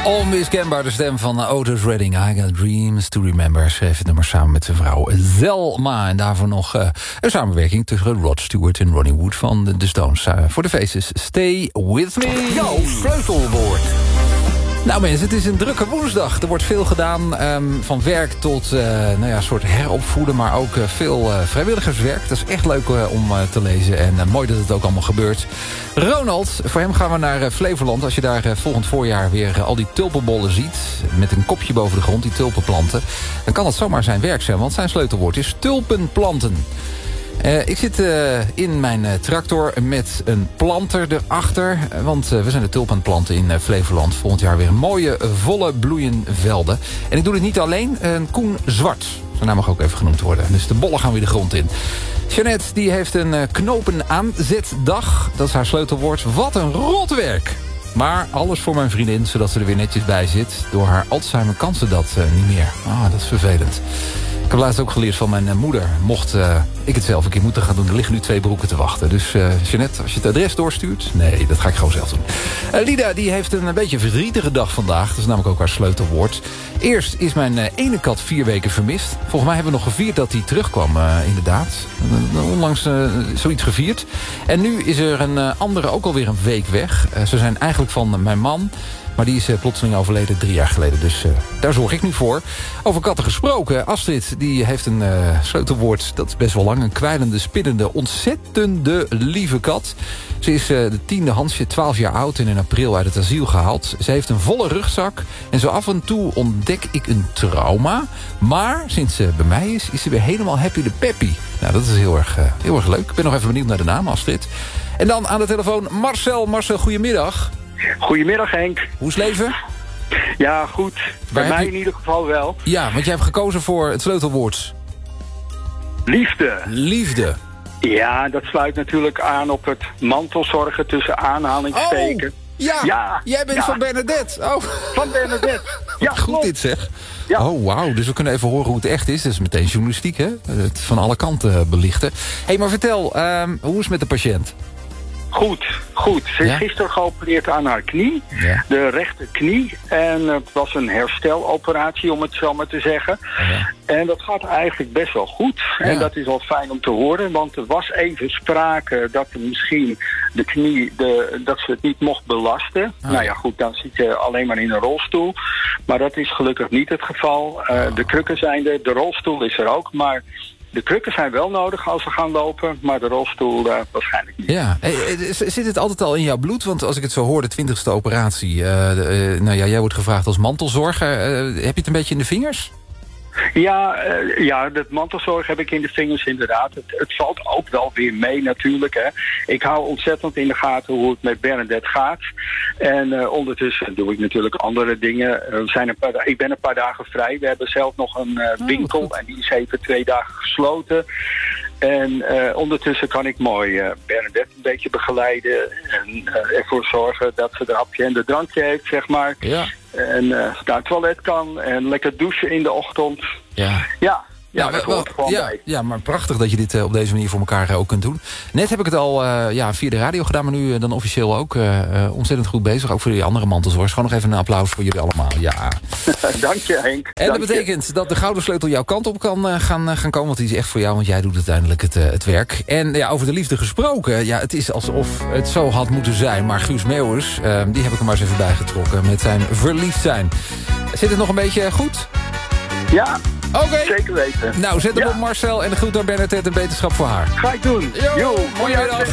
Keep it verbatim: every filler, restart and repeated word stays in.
Onmiskenbaar de stem van Otis Redding. I Got Dreams to Remember. Schreef het nummer samen met zijn vrouw Zelma. En daarvoor nog uh, een samenwerking tussen Rod Stewart en Ronnie Wood van de, de Stones. Uh, voor de Faces, Stay With Me. Jouw sleutelwoord. Nou mensen, het is een drukke woensdag. Er wordt veel gedaan, um, van werk tot uh, nou ja, een soort heropvoeden... maar ook uh, veel uh, vrijwilligerswerk. Dat is echt leuk uh, om uh, te lezen en uh, mooi dat het ook allemaal gebeurt. Ronald, voor hem gaan we naar uh, Flevoland. Als je daar uh, volgend voorjaar weer uh, al die tulpenbollen ziet... met een kopje boven de grond, die tulpenplanten... dan kan dat zomaar zijn werk zijn, want zijn sleutelwoord is tulpenplanten. Uh, ik zit uh, in mijn uh, tractor met een planter erachter. Uh, want uh, we zijn de tulp aan het planten in uh, Flevoland. Volgend jaar weer mooie, volle bloeien velden. En ik doe dit niet alleen. Uh, Koen Zwart, zijn naam mag ook even genoemd worden. Dus de bollen gaan weer de grond in. Jeannette die heeft een uh, knopen aanzetdag. Dat is haar sleutelwoord. Wat een rotwerk. Maar alles voor mijn vriendin, zodat ze er weer netjes bij zit. Door haar Alzheimer kan ze dat uh, niet meer. Ah, dat is vervelend. Ik heb laatst ook geleerd van mijn uh, moeder. Mocht uh, ik het zelf een keer moeten gaan doen... er liggen nu twee broeken te wachten. Dus uh, Jeannette, als je het adres doorstuurt... nee, dat ga ik gewoon zelf doen. Uh, Lida die heeft een, een beetje verdrietige dag vandaag. Dat is namelijk ook haar sleutelwoord. Eerst is mijn uh, ene kat vier weken vermist. Volgens mij hebben we nog gevierd dat hij terugkwam, uh, inderdaad. Uh, onlangs uh, zoiets gevierd. En nu is er een uh, andere ook alweer een week weg. Uh, ze zijn eigenlijk van uh, mijn man... maar die is uh, plotseling overleden drie jaar geleden. Dus uh, daar zorg ik nu voor. Over katten gesproken. Astrid die heeft een uh, sleutelwoord. Dat is best wel lang. Een kwijlende, spinnende, ontzettende lieve kat. Ze is uh, de tiende Hansje, twaalf jaar oud... en in april uit het asiel gehaald. Ze heeft een volle rugzak. En zo af en toe ontdek ik een trauma. Maar sinds ze bij mij is, is ze weer helemaal happy de peppy. Nou, dat is heel erg, uh, heel erg leuk. Ik ben nog even benieuwd naar de naam, Astrid. En dan aan de telefoon Marcel. Marcel, goedemiddag. Goedemiddag Henk. Hoe is het leven? Ja, goed. Bij mij je... in ieder geval wel. Ja, want jij hebt gekozen voor het sleutelwoord. Liefde. Liefde. Ja, dat sluit natuurlijk aan op het mantelzorgen tussen aanhalingstekens. Oh, ja, ja, jij bent ja. van Bernadette. Oh. Van Bernadette. Ja, goed klopt. Dit zeg. Ja. Oh, wauw. Dus we kunnen even horen hoe het echt is. Dat is meteen journalistiek, hè? Het van alle kanten belichten. Hé, hey, maar vertel, um, hoe is het met de patiënt? Goed, goed. Ze is ja? gisteren geopereerd aan haar knie, ja. de rechterknie. En het was een hersteloperatie, om het zo maar te zeggen. Ja. En dat gaat eigenlijk best wel goed. Ja. En dat is wel fijn om te horen, want er was even sprake dat er misschien de knie, de, dat ze het niet mocht belasten. Ah. Nou ja, goed, dan zit je alleen maar in een rolstoel. Maar dat is gelukkig niet het geval. Uh, oh. De krukken zijn er, de rolstoel is er ook, maar... De krukken zijn wel nodig als we gaan lopen, maar de rolstoel uh, waarschijnlijk niet. Ja, hey, zit het altijd al in jouw bloed? Want als ik het zo hoor, de twintigste operatie... Uh, uh, nou ja, jij wordt gevraagd als mantelzorger. Uh, heb je het een beetje in de vingers? Ja, uh, ja, dat mantelzorg heb ik in de vingers inderdaad. Het, het valt ook wel weer mee natuurlijk. Hè. Ik hou ontzettend in de gaten hoe het met Bernadette gaat. En uh, ondertussen doe ik natuurlijk andere dingen. Uh, we zijn een paar, ik ben een paar dagen vrij. We hebben zelf nog een uh, winkel oh, en die is even twee dagen gesloten. En uh, ondertussen kan ik mooi uh, Bernadette een beetje begeleiden. En uh, ervoor zorgen dat ze de hapje en de drankje heeft, zeg maar. Ja. En uh, naar het toilet kan en lekker douchen in de ochtend. Ja. Ja. Ja, Ja, dat wel, hoort gewoon ja, bij. ja, maar prachtig dat je dit uh, op deze manier voor elkaar uh, ook kunt doen. Net heb ik het al uh, ja, via de radio gedaan, maar nu uh, dan officieel ook uh, uh, ontzettend goed bezig. Ook voor die andere mantelzorgers. Gewoon nog even een applaus voor jullie allemaal. Ja. Dank je, Henk. En Dank dat betekent je. dat de gouden sleutel jouw kant op kan uh, gaan, uh, gaan komen. Want die is echt voor jou, want jij doet uiteindelijk het, uh, het werk. En ja, over de liefde gesproken. Ja, het is alsof het zo had moeten zijn. Maar Guus Meeuwers, uh, die heb ik er maar eens even bijgetrokken met zijn verliefd zijn. Zit het nog een beetje goed? Ja. Oké. Okay. Zeker weten. Nou, zet hem ja. op Marcel en de groet aan Bernadette en beterschap voor haar. Ga ik doen. Jo, jo mooie middag.